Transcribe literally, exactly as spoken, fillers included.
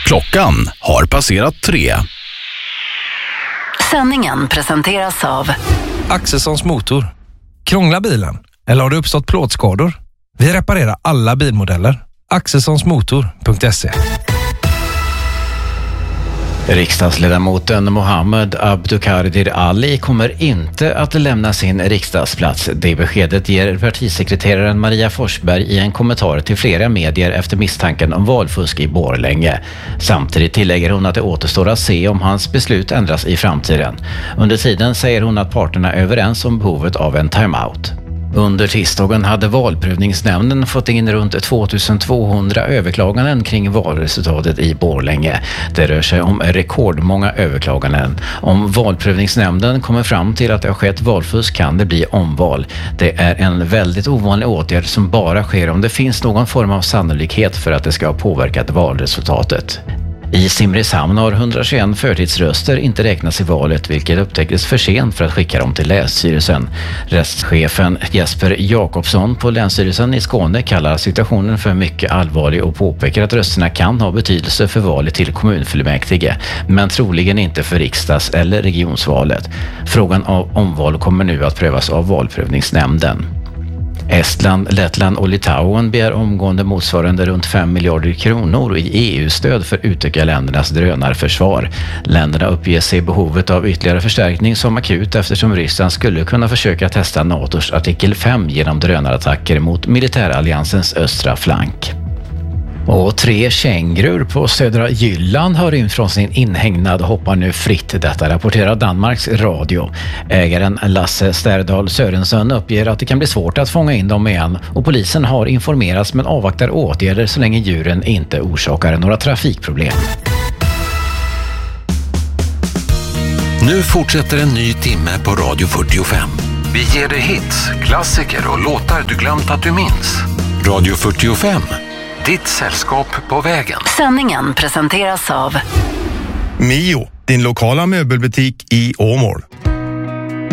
Klockan har passerat tre. Sändningen presenteras av Axelssons motor. Krånglar bilen? Eller har det uppstått plåtskador? Vi reparerar alla bilmodeller. axelssonsmotor punkt se. Riksdagsledamoten Mohammed Abdukadir Ali kommer inte att lämna sin riksdagsplats. Det beskedet ger partisekreteraren Maria Forsberg i en kommentar till flera medier efter misstanken om valfusk i Borlänge. Samtidigt tillägger hon att det återstår att se om hans beslut ändras i framtiden. Under tiden säger hon att parterna är överens om behovet av en timeout. Under tisdagen hade valprövningsnämnden fått in runt tvåtusentvåhundra överklaganden kring valresultatet i Borlänge. Det rör sig om rekordmånga överklaganden. Om valprövningsnämnden kommer fram till att det har skett valfusk kan det bli omval. Det är en väldigt ovanlig åtgärd som bara sker om det finns någon form av sannolikhet för att det ska ha påverkat valresultatet. I Simrishamn har hundratjugoett förtidsröster inte räknats i valet, vilket upptäcktes för sent för att skicka dem till länsstyrelsen. Restchefen Jesper Jakobsson på Länsstyrelsen i Skåne kallar situationen för mycket allvarlig och påpekar att rösterna kan ha betydelse för valet till kommunfullmäktige, men troligen inte för riksdags- eller regionsvalet. Frågan av omval kommer nu att prövas av valprövningsnämnden. Estland, Lettland och Litauen begär omgående motsvarande runt fem miljarder kronor i E U-stöd för utöka ländernas drönarförsvar. Länderna uppger sig behovet av ytterligare förstärkning som akut eftersom Ryssland skulle kunna försöka testa NATOs artikel fem genom drönarattacker mot militäralliansens östra flank. Och tre kängurur på södra Jylland har rymt från sin inhägnad och hoppar nu fritt. Detta rapporterar Danmarks radio. Ägaren Lasse Sterdal Sörensson uppger att det kan bli svårt att fånga in dem igen och polisen har informerats men avvaktar åtgärder så länge djuren inte orsakar några trafikproblem. Nu fortsätter en ny timme på Radio fyrtiofem. Vi ger dig hits, klassiker och låtar du glömt att du minns. Radio fyrtiofem. Ditt sällskap på vägen. Sändningen presenteras av Mio, din lokala möbelbutik i Åmål.